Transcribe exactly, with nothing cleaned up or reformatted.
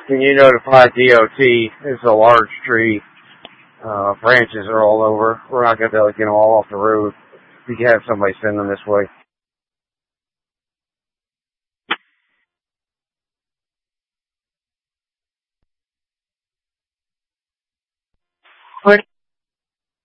Can you notify D O T? It's a large tree. Uh, branches are all over. We're not going to be able to get them all off the road. We can have somebody send them this way. What